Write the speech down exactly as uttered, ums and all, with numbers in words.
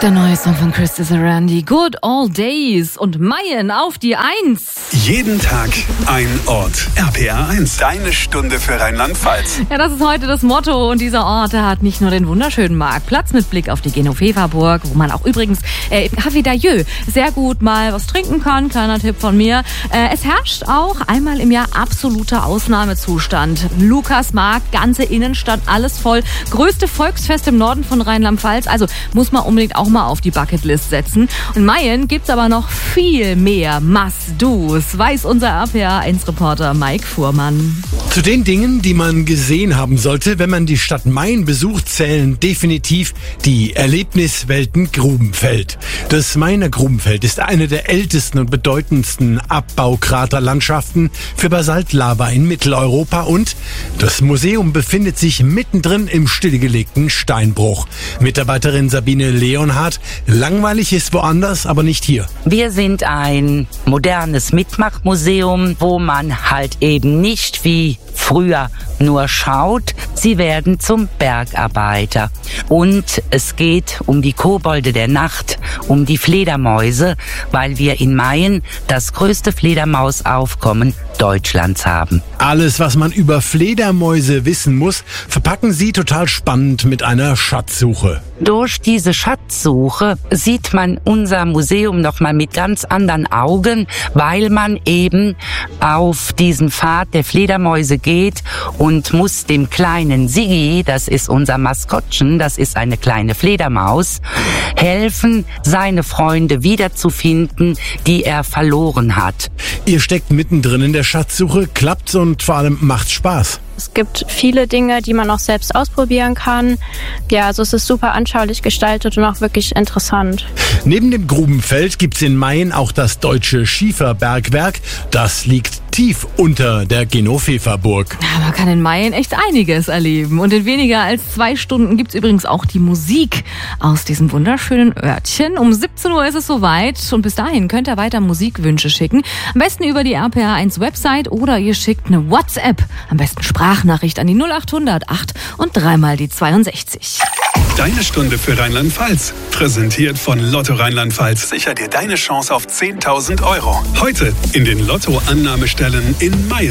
Der neue Song von Chris Sarandi, Good Old Days und Mayen auf die Eins. Jeden Tag ein Ort. R P R eins, deine Stunde für Rheinland-Pfalz. Ja, das ist heute das Motto und dieser Ort der hat nicht nur den wunderschönen Marktplatz mit Blick auf die Genoveva-Burg, wo man auch übrigens äh, im Café d'Adieu sehr gut mal was trinken kann, kleiner Tipp von mir. Äh, es herrscht auch einmal im Jahr absoluter Ausnahmezustand. Lukasmarkt, ganze Innenstadt, alles voll. Größte Volksfest im Norden von Rheinland-Pfalz, also muss man unbedingt auch mal auf die Bucketlist setzen. In Mayen gibt's aber noch viel mehr Must-Dos, weiß unser R P R eins Reporter Mike Fuhrmann. Zu den Dingen, die man gesehen haben sollte, wenn man die Stadt Mayen besucht, zählen definitiv die Erlebniswelten Grubenfeld. Das Mayener Grubenfeld ist eine der ältesten und bedeutendsten Abbaukraterlandschaften für Basaltlava in Mitteleuropa und das Museum befindet sich mittendrin im stillgelegten Steinbruch. Mitarbeiterin Sabine Leonhardt: langweilig ist woanders, aber nicht hier. Wir sind ein modernes Mitmachmuseum, wo man halt eben nicht wie früher nur schaut. Sie werden zum Bergarbeiter. Und es geht um die Kobolde der Nacht, um die Fledermäuse, weil wir in Mayen das größte Fledermausaufkommen Deutschlands haben. Alles, was man über Fledermäuse wissen muss, verpacken sie total spannend mit einer Schatzsuche. Durch diese Schatzsuche sieht man unser Museum nochmal mit ganz anderen Augen, weil man eben auf diesen Pfad der Fledermäuse geht und muss dem kleinen Siggi, das ist unser Maskottchen, das ist eine kleine Fledermaus, helfen, seine Freunde wiederzufinden, die er verloren hat. Ihr steckt mittendrin in der Schatzsuche, klappt's und vor allem macht's Spaß. Es gibt viele Dinge, die man auch selbst ausprobieren kann. Ja, also es ist super anschaulich gestaltet und auch wirklich interessant. Neben dem Grubenfeld gibt's in Mayen auch das Deutsche Schieferbergwerk. Das liegt tief unter der Genoveva-Burg. Ja, man kann in Mayen echt einiges erleben. Und in weniger als zwei Stunden gibt's übrigens auch die Musik aus diesem wunderschönen Örtchen. Um siebzehn Uhr ist es soweit und bis dahin könnt ihr weiter Musikwünsche schicken. Am besten über die R P R eins Website oder ihr schickt eine WhatsApp. Am besten Sprachnachricht an die null acht hundert acht und dreimal die zweiundsechzig. Deine Stunde für Rheinland-Pfalz. Präsentiert von Lotto Rheinland-Pfalz. Sicher dir deine Chance auf zehntausend Euro. Heute in den Lotto-Annahmestellen in Mayen.